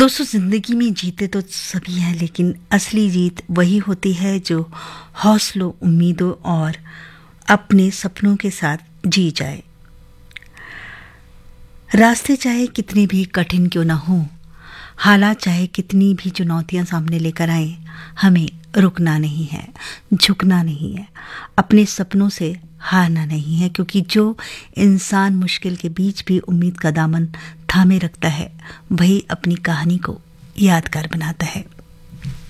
दोस्तों, ज़िंदगी में जीते तो सभी हैं, लेकिन असली जीत वही होती है जो हौसलों, उम्मीदों और अपने सपनों के साथ जी जाए। रास्ते चाहे कितने भी कठिन क्यों ना हो, हालात चाहे कितनी भी चुनौतियां सामने लेकर आए, हमें रुकना नहीं है, झुकना नहीं है, अपने सपनों से हारना नहीं है, क्योंकि जो इंसान मुश्किल के बीच भी उम्मीद का दामन थामे रखता है, वही अपनी कहानी को यादगार बनाता है।